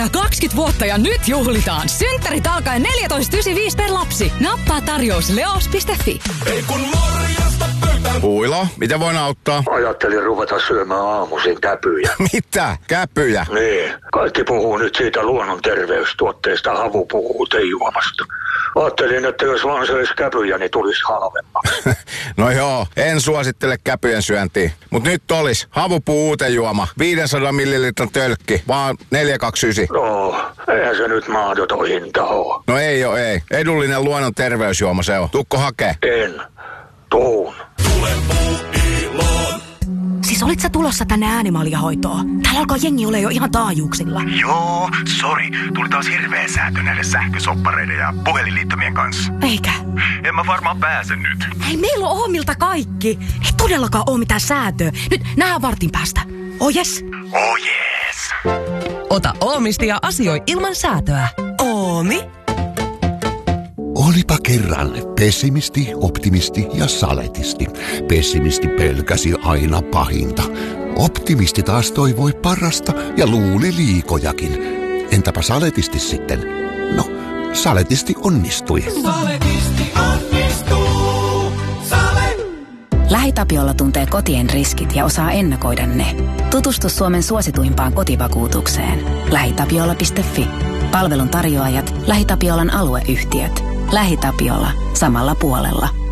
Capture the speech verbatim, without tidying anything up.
täyttää kaksikymmentä vuotta ja nyt juhlitaan. Synttärit alkaen neljätoista yhdeksänkymmentäviisi per lapsi. Nappaa tarjous leos piste fi. Ei kun morjesta pöytään. Puilo, mitä voin auttaa? Ajattelin ruveta syömään aamuisin käpyjä. Mitä? Käpyjä? Niin. Kaikki puhuu nyt siitä luonnon terveystuotteesta havupuutejuomasta. Ajattelin, että jos vaan söisi käpyjä, niin tulisi halvemmaksi. No joo, en suosittele käpyjen syöntiä. Mut nyt olis havupuuutejuoma. viisisataa millilitran tölkki, vaan neljä kaksikymmentäyhdeksän. No, eihän se nyt mahdoton hinta oo. No ei oo, ei. Edullinen luonnon terveysjuoma se on. Tukko hakee? En. Tuun. Tule Puuiloon. Siis olit sä tulossa tänne äänimaljahoitoon? Täällä alkaa jengi ole jo ihan taajuuksilla. Joo, sori. Tuli taas hirveä säätö näiden sähkösoppareiden ja puhelinliittymien kanssa. Eikä? En mä varmaan pääse nyt. Hei, meillä on Oomilta kaikki. Ei todellakaan oo mitään säätöä. Nyt nähdään vartin päästä. Oh yes. Oh yes. Ota Oomisti ja asioi ilman säätöä. Oomi. Olipa kerran pessimisti, optimisti ja saletisti. Pessimisti pelkäsi aina pahinta. Optimisti taas toivoi parasta ja luuli liikojakin. Entäpä saletisti sitten? No, saletisti onnistui. Saletisti onnistuu. Sale. LähiTapiola tuntee kotien riskit ja osaa ennakoida ne. Tutustu Suomen suosituimpaan kotivakuutukseen. lähitapiola piste fi. Palvelun tarjoajat LähiTapiolan alueyhtiöt. LähiTapiola. Samalla puolella.